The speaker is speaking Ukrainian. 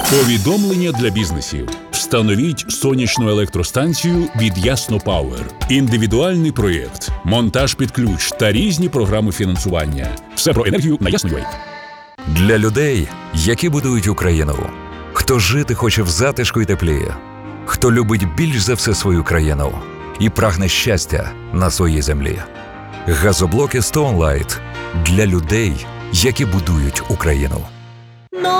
Повідомлення для бізнесів. Встановіть сонячну електростанцію від Ясно Пауер. Індивідуальний проєкт, монтаж під ключ та різні програми фінансування. Все про енергію на Ясно.UA. Для людей, які будують Україну. Хто жити хоче в затишку і теплі. Хто любить більш за все свою країну і прагне щастя на своїй землі. Газоблоки Stone Light для людей, які будують Україну.